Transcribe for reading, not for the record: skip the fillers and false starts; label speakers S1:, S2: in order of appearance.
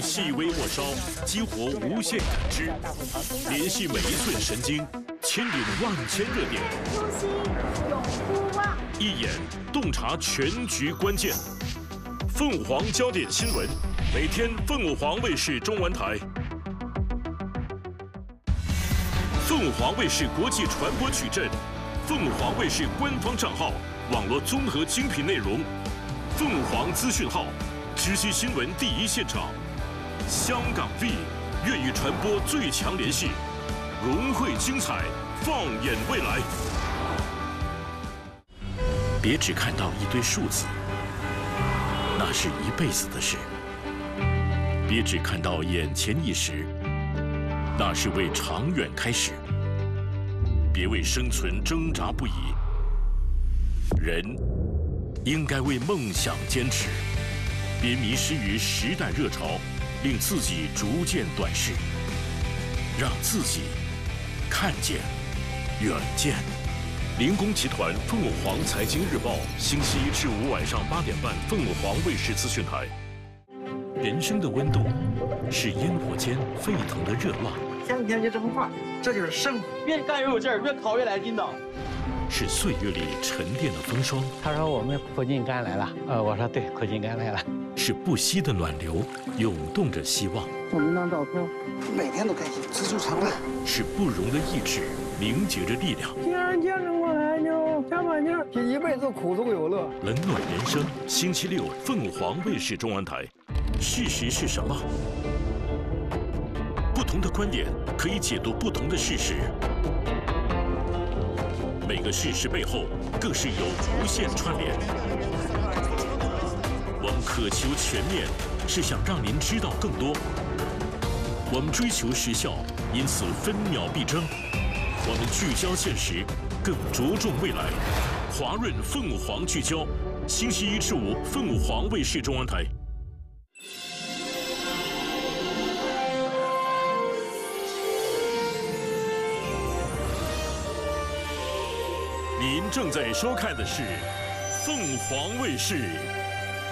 S1: 细微末梢，激活无限感知，联系每一寸神经，牵引万千热点。
S2: 初心永不忘，
S1: 一眼洞察全局关键。凤凰焦点新闻，每天凤凰卫视中文台。凤凰卫视国际传播矩阵，凤凰卫视官方账号，网络综合精品内容，凤凰资讯号，直击新闻第一现场。香港 V 粤语传播最强联系，融汇精彩，放眼未来。别只看到一堆数字，那是一辈子的事；别只看到眼前一时，那是为长远开始。别为生存挣扎不已，人应该为梦想坚持。别迷失于时代热潮，令自己逐渐短视，让自己看见远见。林工集团凤凰财经日报，星期一至五晚上8点半，凤凰卫视资讯台。人生的温度是烟火间沸腾的热浪，
S3: 天天就这么画，这就是生活。
S4: 越干越有劲儿，越烤越来劲道。
S1: 是岁月里沉淀的风霜。
S5: 他说我们苦尽甘来了，我说对，苦尽甘来了。
S1: 是不息的暖流，涌动着希望。
S3: 照那张照片，每天都开心，知足常乐。
S1: 是不容的意志，凝结着力量。
S6: 既然坚持过来，就加把劲儿，一辈子苦中有乐。
S1: 冷暖人生，星期六凤凰卫视中文台。事实是什么？不同的观点可以解读不同的事实。每个事实背后，更是有无限串联。我们渴求全面，是想让您知道更多。我们追求时效，因此分秒必争。我们聚焦现实，更着重未来。华润凤凰聚焦，星期一至五，凤凰卫视中文台。您正在收看的是凤凰卫视。